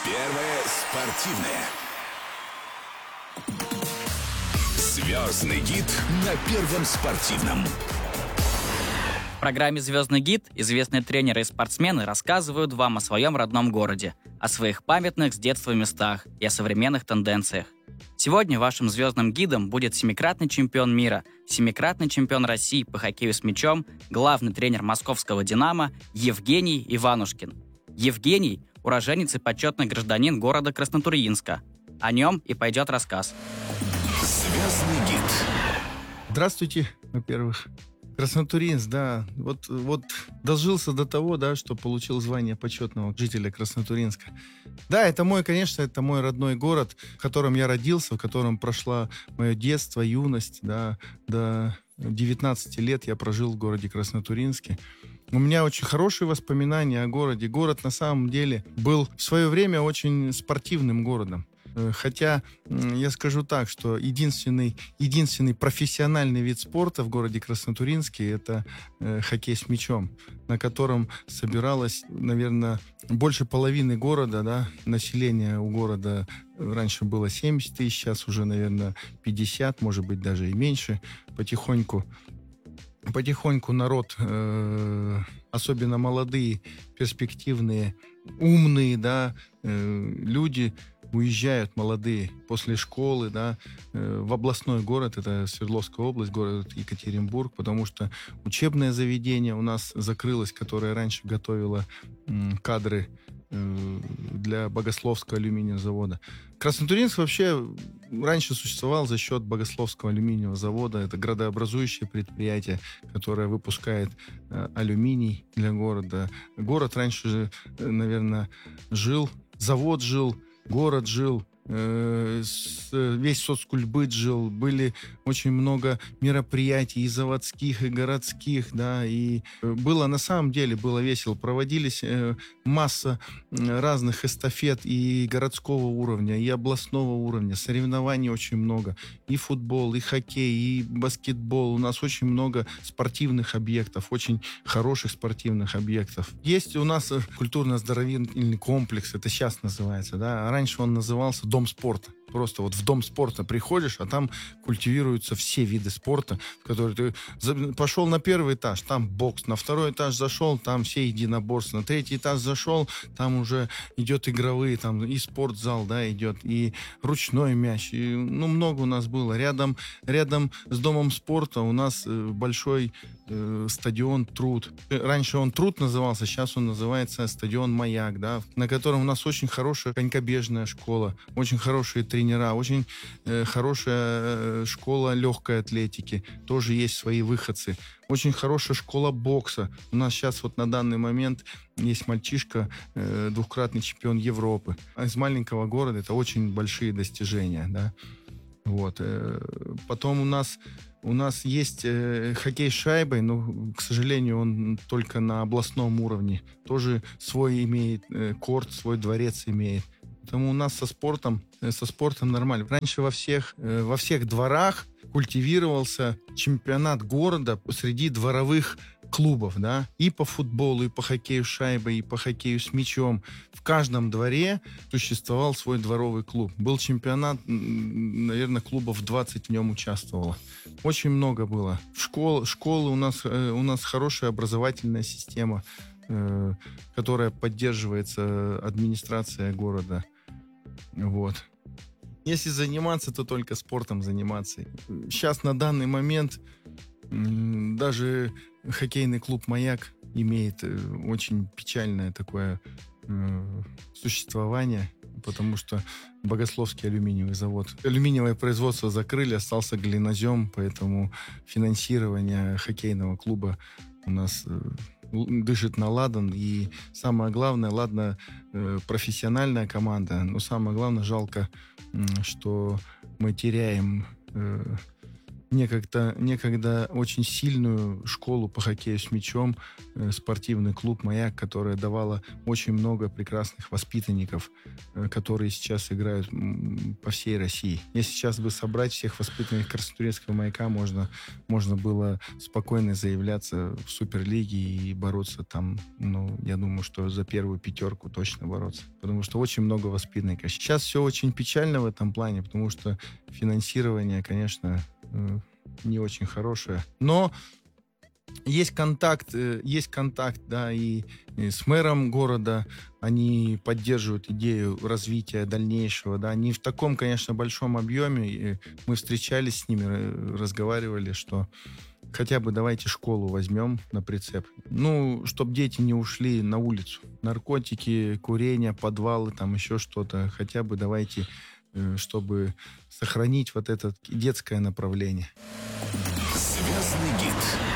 Первое спортивное. Звездный гид на Первом спортивном. В программе «Звездный гид» известные тренеры и спортсмены рассказывают вам о своем родном городе, о своих памятных с детства местах и о современных тенденциях. Сегодня вашим звездным гидом будет семикратный чемпион мира, семикратный чемпион России по хоккею с мячом, главный тренер московского «Динамо» Евгений Иванушкин. Евгений – уроженец и почетный гражданин города Краснотурьинска. О нем и пойдет рассказ. Звездный гид. Здравствуйте, во-первых. Краснотурьинск, да, вот дожился до того, да, что получил звание почетного жителя Краснотурьинска. Да, это мой родной город, в котором я родился, в котором прошло мое детство, юность, да, до 19 лет я прожил в городе Краснотурьинске. У меня очень хорошие воспоминания о городе. Город на самом деле был в свое время очень спортивным городом. Хотя я скажу так, что единственный профессиональный вид спорта в городе Краснотурьинске — это хоккей с мячом, на котором собиралось, наверное, больше половины города, да, население у города раньше было 70 тысяч, сейчас уже, наверное, 50, может быть, даже и меньше. Потихоньку народ, особенно молодые, перспективные, умные, да, люди уезжают молодые после школы, да, в областной город, это Свердловская область, город Екатеринбург, потому что учебное заведение у нас закрылось, которое раньше готовило кадры для Богословского алюминиевого завода. Краснотурьинск вообще раньше существовал за счет Богословского алюминиевого завода. Это градообразующее предприятие, которое выпускает алюминий для города. Город раньше, наверное, жил, завод жил, город жил, весь соцкультбыт жил, были очень много мероприятий и заводских, и городских, да, и на самом деле было весело. Проводились масса разных эстафет и городского уровня, и областного уровня, соревнований очень много, и футбол, и хоккей, и баскетбол. У нас очень много спортивных объектов, очень хороших спортивных объектов. Есть у нас культурно-оздоровительный комплекс, это сейчас называется, да, а раньше он назывался Дом спорта. Просто вот в Дом спорта приходишь, а там культивируются все виды спорта, в которые ты пошел на первый этаж, там бокс, на второй этаж зашел, там все единоборства, на третий этаж зашел, там уже идет игровые, там и спортзал, да, идет, и ручной мяч, и, много у нас было. Рядом с Домом спорта у нас большой стадион «Труд». Раньше он «Труд» назывался, сейчас он называется стадион «Маяк», да, на котором у нас очень хорошая конькобежная школа, очень хорошие тренера, очень хорошая школа легкой атлетики, тоже есть свои выходцы. Очень хорошая школа бокса. У нас сейчас вот на данный момент есть мальчишка, двукратный чемпион Европы. А из маленького города это очень большие достижения, да. Вот. Потом у нас есть хоккей с шайбой, но, к сожалению, он только на областном уровне. Тоже свой имеет корт, свой дворец имеет. Поэтому у нас со спортом нормально. Раньше во всех дворах культивировался чемпионат города среди дворовых клубов, да, и по футболу, и по хоккею с шайбой, и по хоккею с мячом. В каждом дворе существовал свой дворовый клуб. Был чемпионат, наверное, клубов 20 в нем участвовало. Очень много было. Школы у нас хорошая образовательная система, которая поддерживается администрацией города. Вот. Если заниматься, то только спортом заниматься. Сейчас на данный момент даже хоккейный клуб «Маяк» имеет очень печальное такое существование, потому что Богословский алюминиевый завод. Алюминиевое производство закрыли, остался глинозем, поэтому финансирование хоккейного клуба у нас дышит на ладан. И самое главное, ладно, профессиональная команда, но самое главное, жалко, что мы теряем некогда очень сильную школу по хоккею с мячом, спортивный клуб «Маяк», которая давала очень много прекрасных воспитанников, которые сейчас играют по всей России. Если сейчас бы собрать всех воспитанников Краснотурецкого «Маяка», можно было спокойно заявляться в Суперлиге и бороться там, я думаю, что за первую пятерку точно бороться. Потому что очень много воспитанников. Сейчас все очень печально в этом плане, потому что финансирование, конечно, не очень хорошее. Но есть контакт, да, и с мэром города. Они поддерживают идею развития дальнейшего, да. Не в таком, конечно, большом объеме. Мы встречались с ними, разговаривали, что хотя бы давайте школу возьмем на прицеп. Чтобы дети не ушли на улицу. Наркотики, курение, подвалы, там еще что-то. Хотя бы давайте, чтобы сохранить вот это детское направление. Звездный гид.